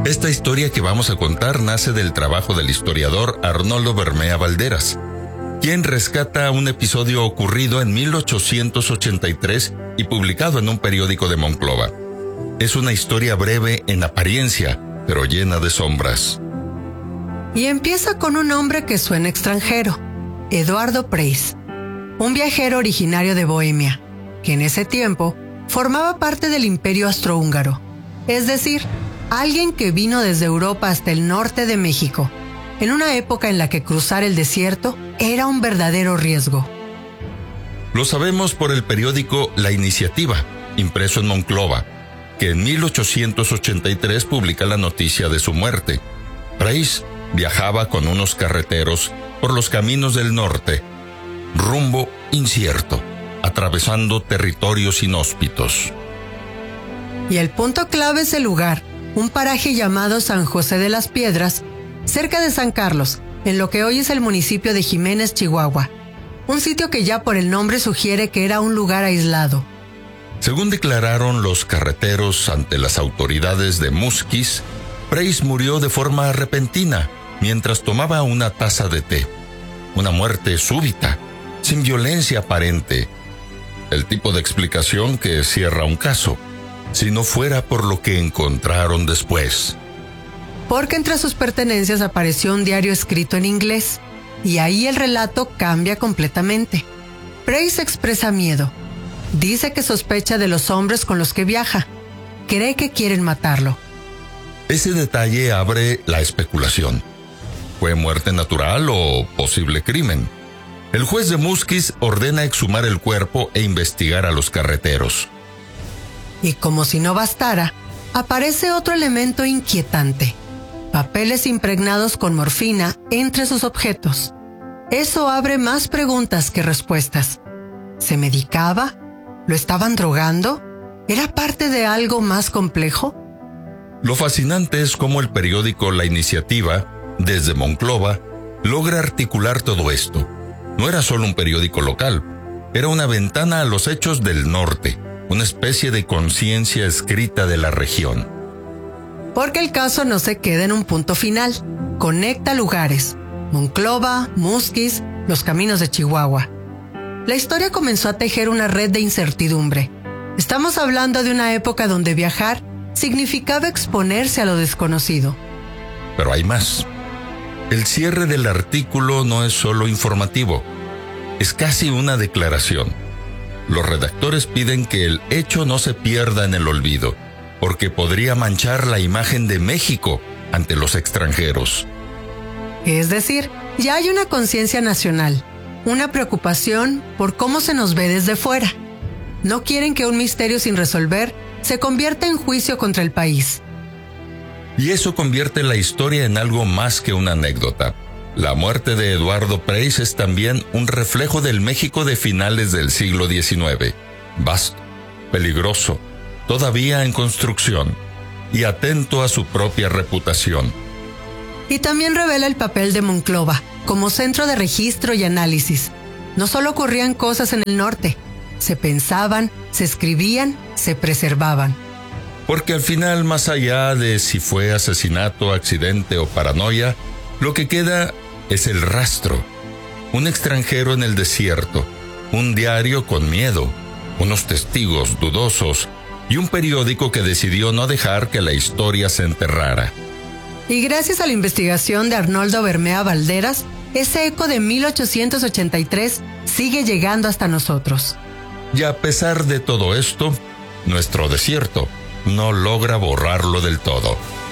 Esta historia que vamos a contar nace del trabajo del historiador Arnoldo Bermea Valderas, quien rescata un episodio ocurrido en 1883 y publicado en un periódico de Monclova. Es una historia breve en apariencia, pero llena de sombras. Y empieza con un nombre que suena extranjero, Eduardo Preis, un viajero originario de Bohemia, que en ese tiempo formaba parte del Imperio Austrohúngaro, es decir, alguien que vino desde Europa hasta el norte de México, en una época en la que cruzar el desierto era un verdadero riesgo. Lo sabemos por el periódico La Iniciativa, impreso en Monclova, que en 1883 publica la noticia de su muerte. Preis viajaba con unos carreteros por los caminos del norte, rumbo incierto, atravesando territorios inhóspitos. Y el punto clave es el lugar, un paraje llamado San José de las Piedras, cerca de San Carlos, en lo que hoy es el municipio de Jiménez, Chihuahua. Un sitio que ya por el nombre sugiere que era un lugar aislado. Según declararon los carreteros ante las autoridades de Musquis, Preis murió de forma repentina mientras tomaba una taza de té. Una muerte súbita, sin violencia aparente. El tipo de explicación que cierra un caso, si no fuera por lo que encontraron después. Porque entre sus pertenencias apareció un diario escrito en inglés, y ahí el relato cambia completamente. Preis expresa miedo. Dice que sospecha de los hombres con los que viaja. Cree que quieren matarlo. Ese detalle abre la especulación. ¿Fue muerte natural o posible crimen? El juez de Musquis ordena exhumar el cuerpo e investigar a los carreteros. Y como si no bastara, aparece otro elemento inquietante: papeles impregnados con morfina entre sus objetos. Eso abre más preguntas que respuestas. ¿Se medicaba? ¿Lo estaban drogando? ¿Era parte de algo más complejo? Lo fascinante es cómo el periódico La Iniciativa, desde Monclova, logra articular todo esto. No era solo un periódico local, era una ventana a los hechos del norte, una especie de conciencia escrita de la región. Porque el caso no se queda en un punto final, conecta lugares: Monclova, Musquis, los caminos de Chihuahua. La historia comenzó a tejer una red de incertidumbre. Estamos hablando de una época donde viajar significaba exponerse a lo desconocido. Pero hay más. El cierre del artículo no es solo informativo, es casi una declaración. Los redactores piden que el hecho no se pierda en el olvido, porque podría manchar la imagen de México ante los extranjeros. Es decir, ya hay una conciencia nacional, una preocupación por cómo se nos ve desde fuera. No quieren que un misterio sin resolver se convierta en juicio contra el país. Y eso convierte la historia en algo más que una anécdota. La muerte de Eduardo Preis es también un reflejo del México de finales del siglo XIX. Vasto, peligroso, todavía en construcción y atento a su propia reputación. Y también revela el papel de Monclova como centro de registro y análisis. No solo ocurrían cosas en el norte, se pensaban, se escribían, se preservaban. Porque al final, más allá de si fue asesinato, accidente o paranoia, lo que queda es el rastro. Un extranjero en el desierto, un diario con miedo, unos testigos dudosos y un periódico que decidió no dejar que la historia se enterrara. Y gracias a la investigación de Arnoldo Bermea Valderas, ese eco de 1883 sigue llegando hasta nosotros. Y a pesar de todo esto, nuestro desierto no logra borrarlo del todo.